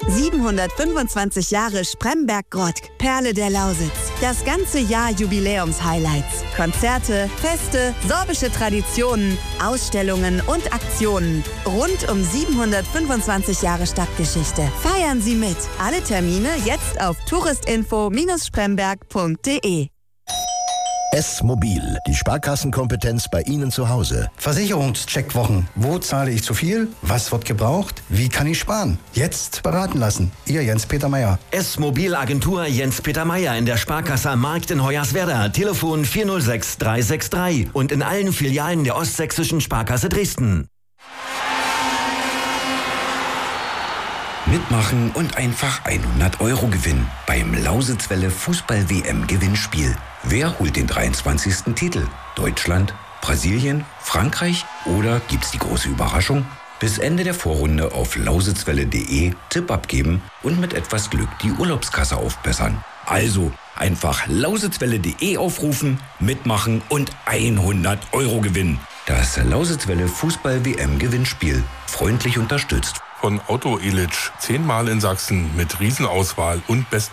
725 Jahre Spremberg-Grottk, Perle der Lausitz. Das ganze Jahr Jubiläums-Highlights. Konzerte, Feste, sorbische Traditionen, Ausstellungen und Aktionen. Rund um 725 Jahre Stadtgeschichte. Feiern Sie mit. Alle Termine jetzt auf touristinfo-spremberg.de. S-Mobil, die Sparkassenkompetenz bei Ihnen zu Hause. Versicherungscheckwochen. Wo zahle ich zu viel? Was wird gebraucht? Wie kann ich sparen? Jetzt beraten lassen. Ihr Jens-Peter Meyer. S-Mobil Agentur Jens-Peter Meyer in der Sparkasse am Markt in Hoyerswerda. Telefon 406 363 und in allen Filialen der Ostsächsischen Sparkasse Dresden. Mitmachen und einfach 100 € gewinnen beim Lausitzwelle Fußball-WM-Gewinnspiel. Wer holt den 23. Titel? Deutschland, Brasilien, Frankreich oder gibt's die große Überraschung? Bis Ende der Vorrunde auf lausitzwelle.de Tipp abgeben und mit etwas Glück die Urlaubskasse aufbessern. Also einfach lausitzwelle.de aufrufen, mitmachen und 100 € gewinnen. Das Lausitzwelle Fußball-WM-Gewinnspiel. Freundlich unterstützt von Otto Elitsch. 10-mal in Sachsen mit Riesenauswahl und besten